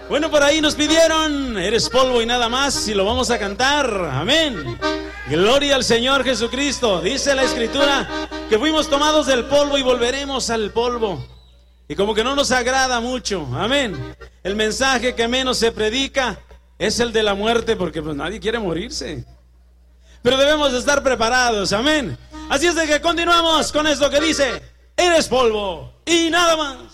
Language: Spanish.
Bueno, por ahí nos pidieron Eres polvo y nada más, y lo vamos a cantar. Amén. Gloria al Señor Jesucristo. Dice la Escritura que fuimos tomados del polvo y volveremos al polvo. Y como que no nos agrada mucho. Amén. El mensaje que menos se predica es el de la muerte, porque pues nadie quiere morirse. Pero debemos de estar preparados. Amén. Así es de que continuamos con esto que dice: eres polvo y nada más.